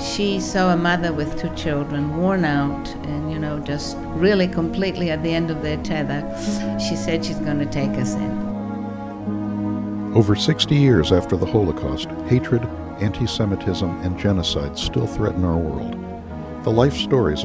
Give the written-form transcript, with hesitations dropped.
She saw a mother with 2 children, worn out and, just really completely at the end of their tether. She said she's going to take us in. Over 60 years after the Holocaust, hatred, anti-Semitism, and genocide still threaten our world. The life stories